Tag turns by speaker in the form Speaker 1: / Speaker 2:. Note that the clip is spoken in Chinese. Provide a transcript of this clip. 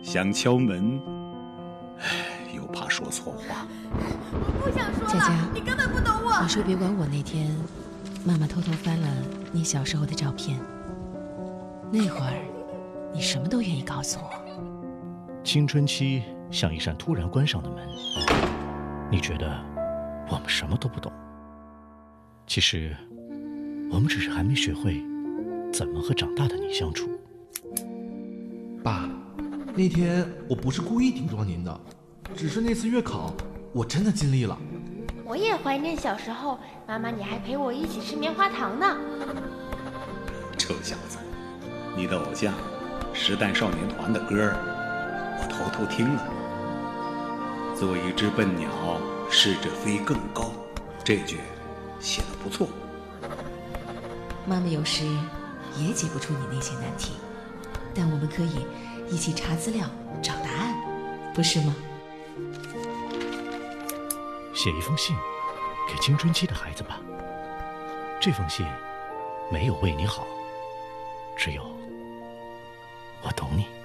Speaker 1: 想敲门，又怕说错话。
Speaker 2: 我不想说了，
Speaker 3: 佳佳，
Speaker 2: 你根本不懂我。
Speaker 3: 你说别管我那天，妈妈偷偷翻了你小时候的照片。那会儿，你什么都愿意告诉我。
Speaker 4: 青春期像一扇突然关上的门，你觉得我们什么都不懂，其实我们只是还没学会怎么和长大的你相处。
Speaker 5: 爸，那天我不是故意顶撞您的，只是那次月考我真的尽力了。
Speaker 2: 我也怀念小时候，妈妈你还陪我一起吃棉花糖呢。
Speaker 1: 臭小子，你的偶像时代少年团的歌我偷偷听了。做一只笨鸟，试着飞更高，这句写得不错。
Speaker 3: 妈妈有时也解不出你那些难题，但我们可以一起查资料找答案，不是吗？
Speaker 4: 写一封信给青春期的孩子吧，这封信没有为你好，只有我懂你。